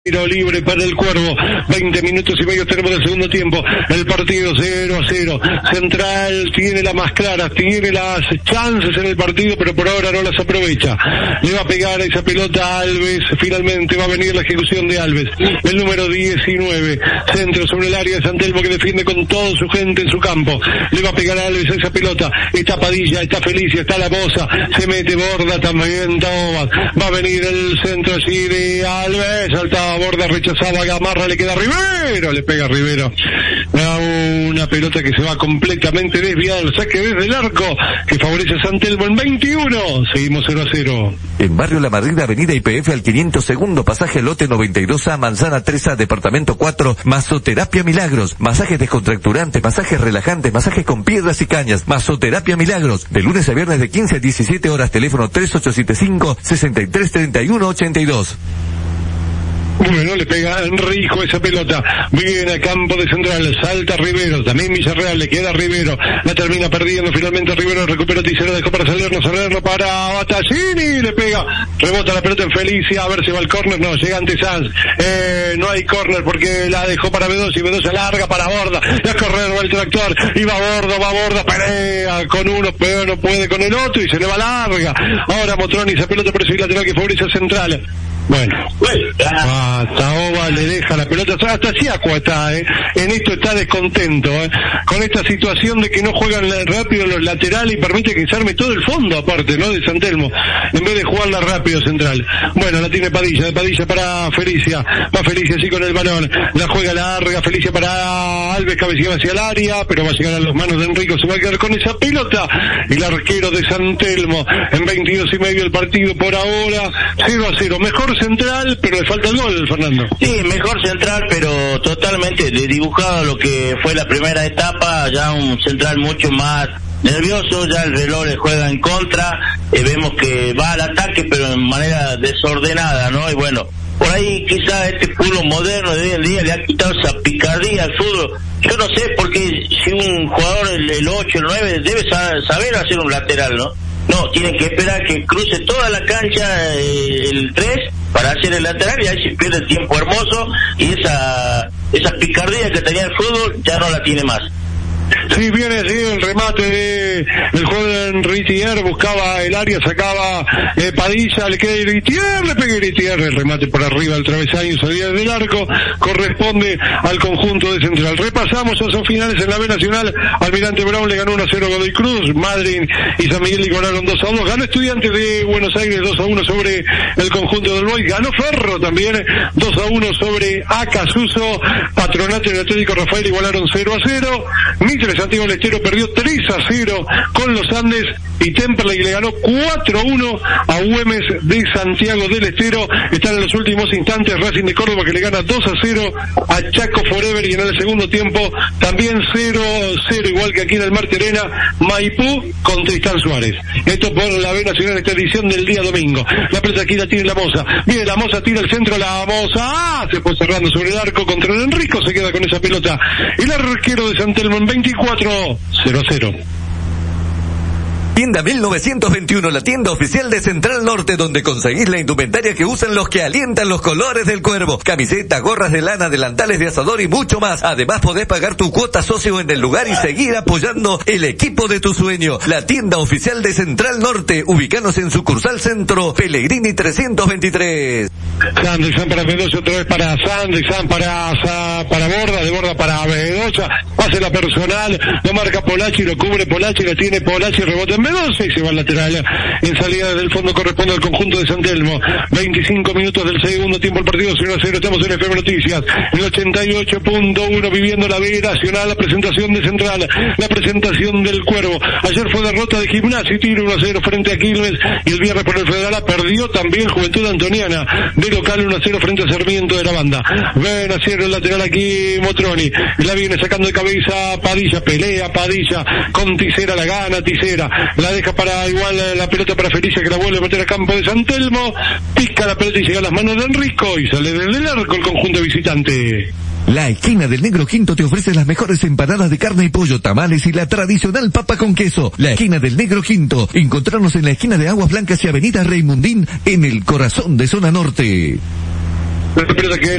Tiro libre para el Cuervo, 20 minutos y medio tenemos del segundo tiempo, el partido 0-0, Central tiene las más claras, tiene las chances en el partido, pero por ahora no las aprovecha, le va a pegar esa pelota a Alves, finalmente va a venir la ejecución de Alves, el número 19, centro sobre el área de San Telmo que defiende con toda su gente en su campo, le va a pegar a Alves a esa pelota, está Padilla, está Felicia, está La Moza, se mete Borda también, Tobas, va a venir el centro allí de Alves, saltaba Borda, rechazaba Gamarra, le queda Rivero, le pega Rivero, una pelota que se va completamente desviada, el saque desde el arco que favorece a San Telmo en 21, seguimos 0-0. En Barrio La Madrid, Avenida YPF al 500, segundo pasaje, lote 92A, Manzana 3A, departamento 4, Masoterapia Milagros, masajes descontracturantes, masajes relajantes, masajes con piedras y cañas, Masoterapia Milagros, de lunes a viernes de 15 a 17 horas, teléfono 3875-633182. Bueno, le pega Enrico esa pelota, viene a campo de Central, salta Rivero, también Villarreal, le queda Rivero, la termina perdiendo, finalmente Rivero recupera Tisera, dejó para Salerno para Battaglini, le pega, rebota la pelota en Felicia, a ver si va al córner, no, llega ante Sanz, no hay córner porque la dejó para Bedoya, y Bedoya larga para Borda, a correr, va el tractor, y va Borda, pelea con uno, pero no puede con el otro, y se le va larga, ahora Motroni, esa pelota por ese lateral que favorece a Central. Bueno, Taoba le deja la pelota, hasta Siacua está, en esto está descontento, con esta situación de que no juegan rápido los laterales y permite que se arme todo el fondo aparte, ¿no? De San Telmo, en vez de jugarla rápido Central. Bueno, la tiene Padilla, de Padilla para Felicia, va Felicia así con el balón, la juega larga, Felicia para Alves, cabecilla hacia el área, pero va a llegar a las manos de Enrico, se va a quedar con esa pelota, y el arquero de San Telmo, en 22 y medio el partido por ahora, 0-0, mejor Central, pero le falta el gol, Fernando. Sí, mejor Central, pero totalmente dibujado lo que fue la primera etapa, ya un Central mucho más nervioso, ya el reloj le juega en contra, vemos que va al ataque, pero de manera desordenada, ¿no? Y bueno, por ahí quizá este fútbol moderno de hoy en día le ha quitado esa picardía al fútbol. Yo no sé, porque si un jugador, el 8, el 9, debe saber hacer un lateral, ¿no? No, tienen que esperar que cruce toda la cancha el 3 para hacer el lateral, y ahí se pierde el tiempo hermoso, y esa picardía que tenía el fútbol ya no la tiene más. Sí, viene así el remate del joven Ritier, buscaba el área, sacaba Padilla, le queda Ritier, le pega Ritier, el remate por arriba del travesaño, salida del arco, corresponde al conjunto de Central. Repasamos, ya son finales en la B Nacional, Almirante Brown le ganó 1-0 Godoy Cruz, Madrid y San Miguel igualaron 2-2, ganó Estudiantes de Buenos Aires 2-1 sobre el conjunto del Boys, ganó Ferro también 2-1 sobre Acasuso, Patronato y el Atlético Rafael igualaron 0-0, Mitre Santiago del Estero perdió 3-0 con los Andes, y Temperley le ganó 4-1 a Güemes de Santiago del Estero. Están en los últimos instantes Racing de Córdoba, que le gana 2-0 a Chaco Forever, y en el segundo tiempo también 0-0, igual que aquí en el Marte Arena, Maipú con Tristán Suárez. Esto por la B Nacional, esta edición del día domingo. La pelota aquí la tiene La Moza, viene La Moza, tira el centro, La Moza, se fue cerrando sobre el arco contra el Enrico, se queda con esa pelota el arquero de San Telmo en 24, 0-0. Tienda 1921, la tienda oficial de Central Norte, donde conseguís la indumentaria que usan los que alientan los colores del Cuervo. Camisetas, gorras de lana, delantales de asador y mucho más. Además podés pagar tu cuota socio en el lugar y seguir apoyando el equipo de tu sueño. La tienda oficial de Central Norte, ubicanos en sucursal Centro, Pellegrini 323. Sandrickson para Bedoya, otra vez para Sandrickson, para Borda, de Borda para Bedoya, hace la personal, lo marca Polacci, lo cubre Polacci, la tiene Polacci, rebota en Bedoya y se va al lateral. En salida del fondo corresponde al conjunto de San Telmo. 25 minutos del segundo tiempo, el partido 0-0, estamos en FM Noticias, el 88.1, viviendo la B Nacional, la presentación de Central, la presentación del Cuervo. Ayer fue derrota de Gimnasia y Tiro 1-0 frente a Quilmes, y el viernes por el Federal perdió también Juventud Antoniana, de local 1-0 frente a Sarmiento de la Banda. Ven hacia el lateral aquí Motroni, la viene sacando de cabeza Padilla, pelea Padilla con Tisera, la gana Tisera, la deja para igual la pelota para Felicia, que la vuelve a meter a campo de San Telmo, pica la pelota y llega a las manos de Enrico, y sale del arco el conjunto visitante. La esquina del Negro Quinto te ofrece las mejores empanadas de carne y pollo, tamales y la tradicional papa con queso. La esquina del Negro Quinto. Encontrarnos en la esquina de Aguas Blancas y Avenida Raymundín, en el corazón de Zona Norte. la pelota que